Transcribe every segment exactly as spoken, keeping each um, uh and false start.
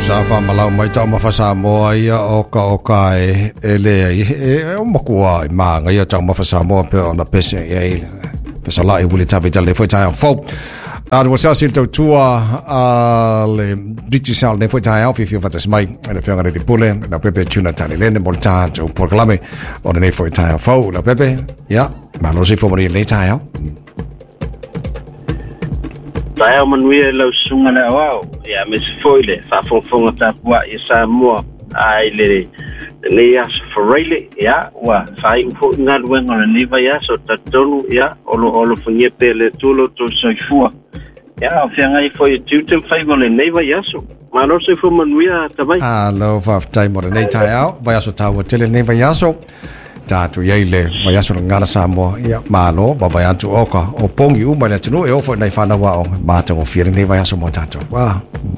sa fa malau mai tau mafasa moa ia o ka o kai ele e o makua i manga ia tau mafasa moa pe ona pese ia i pesa lai wuli tabi tale foi tai fo a do sa sil tau tua a le digital ne foi tai au fi fi fatas mai na fe ngare di pule na pepe tuna tani le ne molta to proclame ona ne foi tai fo na pepe ia ma lo si fo mari le tai au Saya manuia lau sunga na wao ya mes foile fa fo fo ta kwa isa mo ai le le ya foile ya wa sai fo ngal wen ona ni va ya so tatonu ya olo olo funye pele tulo to soifua ya fianga i fo tu tem fai gole nei va ya so ma no se fo manuia tabai ah lo fa tai mo nei tai au va ya so ta wo tele nei va ya so tatu yaile mai aso ngana samo ia malo baba ya tu oka o pongi u mai tunu e ofo nei fana wa o mata o fiere nei vai aso mo tatu wa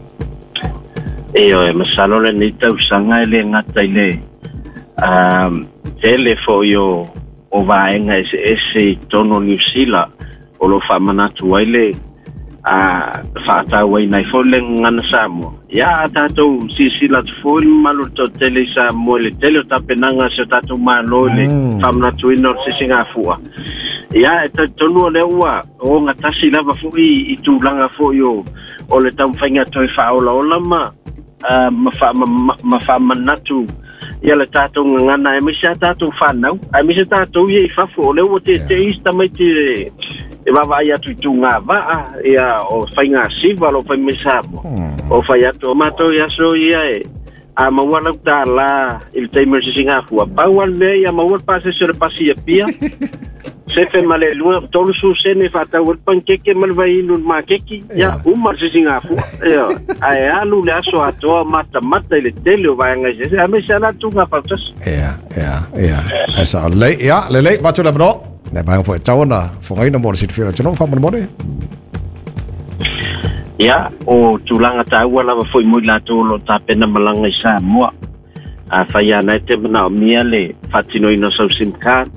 e o e masalo le ni tau sanga ele ngata ile um ele fo yo o va en ese ese tono New Zealand o lo fa manatu ile a fa ta wai nei fo le ngana samo ya tato si si la fo malo to tele sa mo le tele ta penanga se tato malo le famna tuino si singa fua ya ta tonu le wa o ngata si lava fo i tu langa fo yo o le tam fanga to fa ola ola ma ma fa ma fa manatu ya le tato ngana e mi sa tato fa nau a mi sa tato ye fa fo le o te te ista mai te e va vai atu tunga va ia o fainga siva lo fai mesamo o fai atu mato ia so ia e a mawala ta la il timer singa fu pa wal me ia mawal pase sur pasia pia se fe male lu tolu su se ne fa ta wal pankeke mal vai nu ma keki ia u mar singa fu ia ai alu le aso ato mata mata ile tele vai nga se a me sala tunga patas ia ia ia esa le ia le le matu la bro ne bang fo tauna fo ngai no mo sit fira tino fa mo de ya o tulanga ta wala foi mo la to lo ta pena malanga isa mo a fa ya na te na miale fatino ino so sim card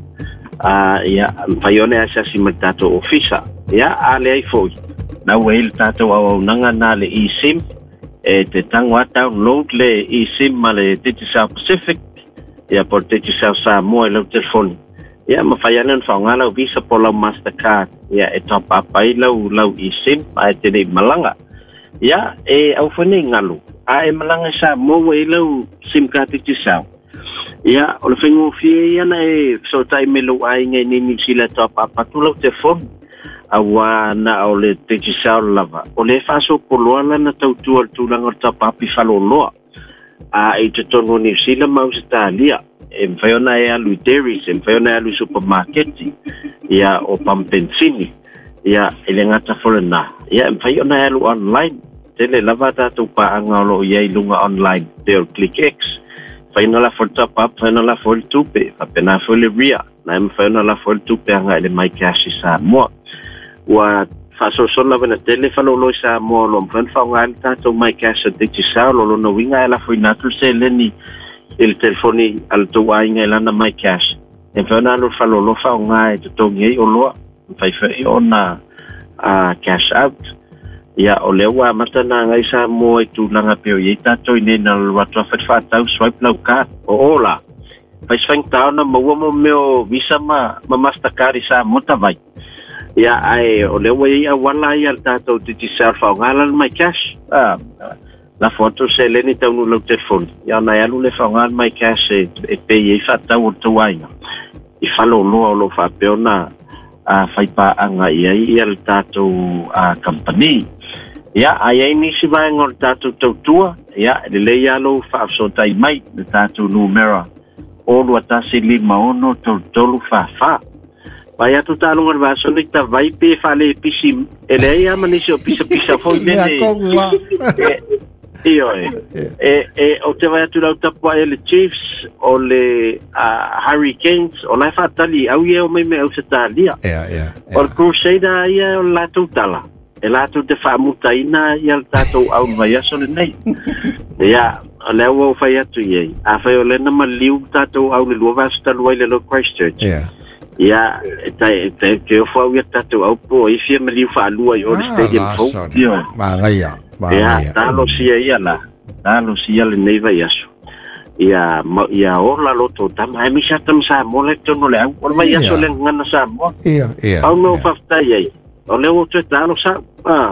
a ya fa yo ne asa sim tato ofisa ya ale ai foi na wel tato wa nanga na le eSIM e te tangwa download le eSIM male Digital Pacific ya por Digital sa mo le telefone ya ma fayanan fa ngala visa pola Mastercard ya e top up ai lau lau eSIM ai te nei malanga ya e au fone ngalu ai malanga sa mo we lau sim card ti sa ya o le fengo fie ya na e so tai melo ai ngai ni ni sila top up tu lau te phone awa na o le te sa lava o le fa so poloala na tau tu tu langa top up i falo loa a e te tono ni sila mau Italia e mfaiona e alu dairies, e mfaiona e alu supermarket, ia o pampensini, ia ele ngata forena, ia mfaiona e alu online, tele lava tatu pa angalo ia ilunga online, teo ClickX, mfaiona la for top up, mfaiona la for tupe, mfaiona for le ria, na mfaiona la for tupe anga ele mai cash sa moa, wa faso sola vena tele falo lo sa moa, lo mfaiona fa ngal tatu mai cash dikti sa, lo lo no winga e la for inatu se leni, il telefoni al to ainga lana mai cash e fana lo falo lo fa nga e to ngi o lo fai fai ona a cash out ya o le wa matana nga isa mo e tu langa pe o ita to ine na lo wa fa fa ta swipe na ka o ola fai swing ta na mo mo meu visa ma ma Mastercard sa mo ta vai ya ai o le wa ia wala ia ta to ti sa fa nga la mai cash ah la foto se leni tau no telefone ya na ya le fangal mai cash e pe e fa tau to waina i falo lo lo fa peona a fai pa anga ia ia le tato a company ya ai ni si vai ngor tato to tua ya le le ya lo fa so tai mai le tato numero o lo tasi lima ono to tolu fa fa vai atu talo ngor va so ni ta vai pe fa le pisi ele ya mani so pisa pisa foi ne io e e e o te vai atu lau tapua e le Chiefs o le Hurricanes o la fatali au ia o me me au se talia yeah yeah o Crusader ia o la tutala e la tu te fa mutaina ia el tato au vai aso le nei ia le o fai atu ia a fai o le na maliu tato au le luva sta luai le lo Christchurch yeah ia tai tai ke o fa ia tato au po i fia maliu fa lua i o le stadium fo ma ngai ia ya talo sia ia la talo sia le nei vai aso ia ia ola lo to tama mi sa tam sa mo le to no le au o vai aso le ngana sa mo ia ia au no fa tai ai o le o te talo sa